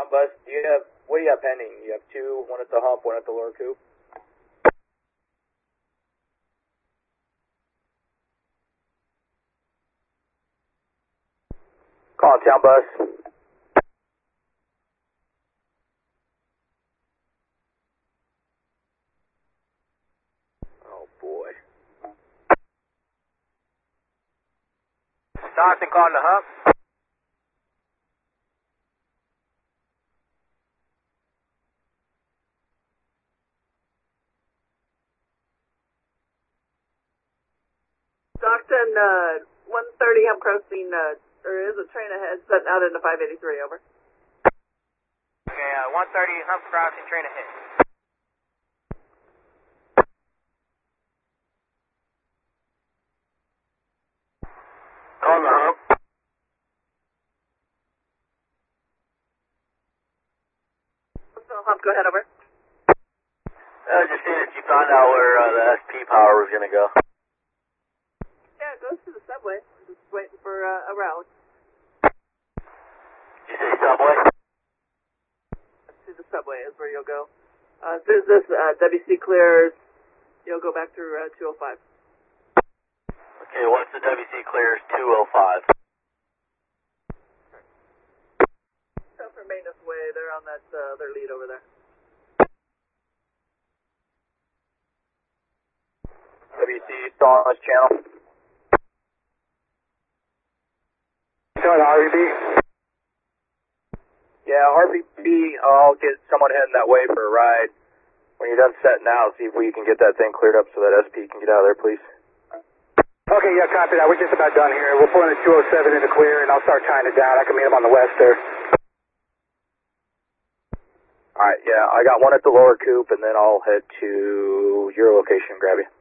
Bus, what do you have pending? You have two, one at the hump, one at the lower coop? Calling Town Bus. Oh boy. Stockton calling the hump. Stockton, 130 Hump Crossing, there is a train ahead setting out into 583, over. Okay, 130 Hump Crossing, train ahead. On the hump. Hump, go ahead, over. I just seen that you found out where the SP power was going to go. Yeah, it goes to the subway. I'm just waiting for a route. Did you say subway? To the subway is where you'll go. As soon as this WC clears, you'll go back through 205. Okay, once the WC clears 205. So for maintenance way, they're on that their lead over there. WC still on this channel. Still on RVB? Yeah, RVB, I'll get someone heading that way for a ride. When you're done setting out, see if we can get that thing cleared up so that SP can get out of there, please. Okay, yeah, copy that. We're just about done here. We'll pull in the 207 in the clear, and I'll start tying it down. I can meet him on the west there. Alright, yeah, I got one at the lower coop, and then I'll head to your location and grab you.